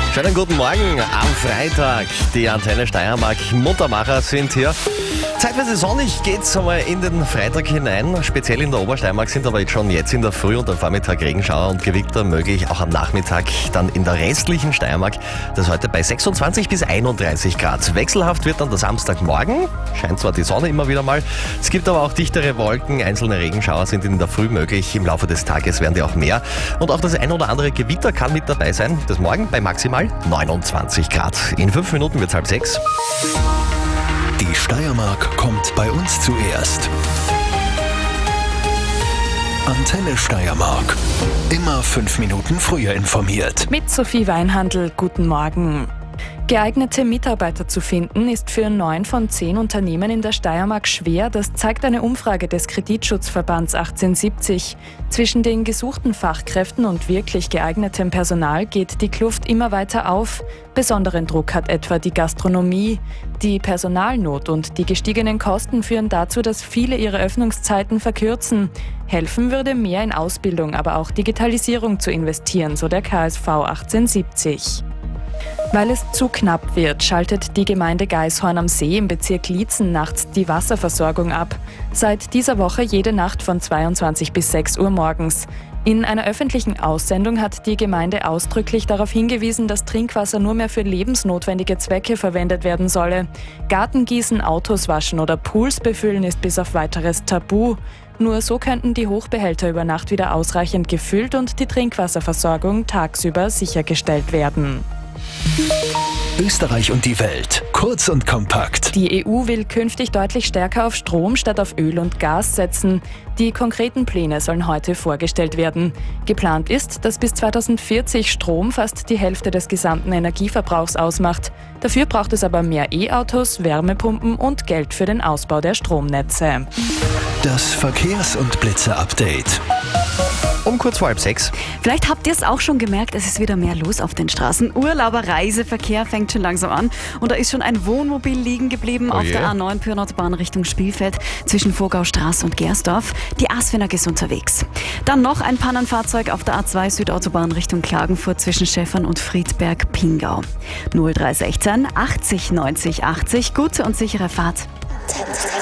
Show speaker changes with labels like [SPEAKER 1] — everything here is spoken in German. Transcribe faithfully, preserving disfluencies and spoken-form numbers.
[SPEAKER 1] Schönen guten Morgen am Freitag. Die Antenne Steiermark Muntermacher sind hier. Zeitweise sonnig geht's einmal in den Freitag hinein. Speziell in der Obersteiermark sind aber jetzt schon jetzt in der Früh und am Vormittag Regenschauer und Gewitter möglich. Auch am Nachmittag dann in der restlichen Steiermark. Das heute bei sechsundzwanzig bis einunddreißig Grad. Wechselhaft wird dann der Samstagmorgen. Scheint zwar die Sonne immer wieder mal. Es gibt aber auch dichtere Wolken. Einzelne Regenschauer sind in der Früh möglich. Im Laufe des Tages werden die auch mehr. Und auch das ein oder andere Gewitter kann mit dabei sein. Das morgen bei maximal neunundzwanzig Grad. In fünf Minuten wird's halb sechs.
[SPEAKER 2] Die Steiermark kommt bei uns zuerst. Antenne Steiermark. Immer fünf Minuten früher informiert.
[SPEAKER 3] Mit Sophie Weinhandl, guten Morgen. Geeignete Mitarbeiter zu finden, ist für neun von zehn Unternehmen in der Steiermark schwer. Das zeigt eine Umfrage des Kreditschutzverbands achtzehnhundert-siebzig. Zwischen den gesuchten Fachkräften und wirklich geeignetem Personal geht die Kluft immer weiter auf. Besonderen Druck hat etwa die Gastronomie. Die Personalnot und die gestiegenen Kosten führen dazu, dass viele ihre Öffnungszeiten verkürzen. Helfen würde mehr in Ausbildung, aber auch Digitalisierung zu investieren, so der K S V achtzehnhundertsiebzig. Weil es zu knapp wird, schaltet die Gemeinde Gaishorn am See im Bezirk Liezen nachts die Wasserversorgung ab. Seit dieser Woche jede Nacht von zweiundzwanzig bis sechs Uhr morgens. In einer öffentlichen Aussendung hat die Gemeinde ausdrücklich darauf hingewiesen, dass Trinkwasser nur mehr für lebensnotwendige Zwecke verwendet werden solle. Gartengießen, Autos waschen oder Pools befüllen ist bis auf weiteres tabu. Nur so könnten die Hochbehälter über Nacht wieder ausreichend gefüllt und die Trinkwasserversorgung tagsüber sichergestellt werden.
[SPEAKER 2] Österreich und die Welt. Kurz und kompakt.
[SPEAKER 3] Die E U will künftig deutlich stärker auf Strom statt auf Öl und Gas setzen. Die konkreten Pläne sollen heute vorgestellt werden. Geplant ist, dass bis zweitausendvierzig Strom fast die Hälfte des gesamten Energieverbrauchs ausmacht. Dafür braucht es aber mehr E-Autos, Wärmepumpen und Geld für den Ausbau der Stromnetze.
[SPEAKER 2] Das Verkehrs- und Blitzer-Update.
[SPEAKER 1] Um kurz vor halb sechs.
[SPEAKER 4] Vielleicht habt ihr es auch schon gemerkt, es ist wieder mehr los auf den Straßen. Urlauber, Reiseverkehr fängt schon langsam an. Und da ist schon ein Wohnmobil liegen geblieben
[SPEAKER 1] Oh
[SPEAKER 4] auf
[SPEAKER 1] je.
[SPEAKER 4] der A neun Pyrnautobahn Richtung Spielfeld zwischen Vogaustraße und Gersdorf. Die Asfinag ist unterwegs. Dann noch ein Pannenfahrzeug auf der A zwei Südautobahn Richtung Klagenfurt zwischen Schäffern und Friedberg-Pingau. null drei sechzehn achtzig neunzig achtzig. Gute und sichere Fahrt.